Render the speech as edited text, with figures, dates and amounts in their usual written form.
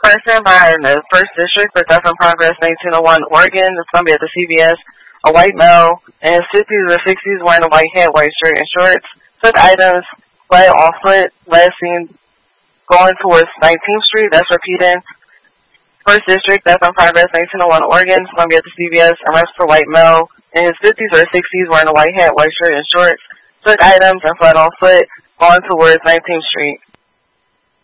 person by in the first district for theft in progress, 1901 Oregon. It's going to be at the CVS. A white male in his 50s or 60s wearing a white hat, white shirt, and shorts. Took items, fled on foot, last seen going towards 19th Street. That's repeating. First district, theft in progress, 1901 Oregon. It's going to be at the CVS. Arrest for white male in his 50s or 60s wearing a white hat, white shirt, and shorts. Took items and fled on foot going towards 19th Street.